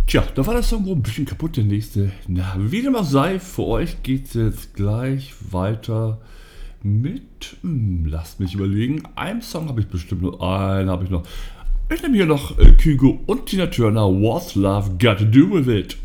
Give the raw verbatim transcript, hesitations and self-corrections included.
Tja, da war der Song wohl ein bisschen kaputt, der nächste. Na, wie dem auch sei, für euch geht's jetzt gleich weiter mit, hm, lasst mich überlegen, einen Song habe ich bestimmt noch, einen habe ich noch. Ich nehme hier noch äh, Kygo und Tina Turner, What's Love Got to Do With It?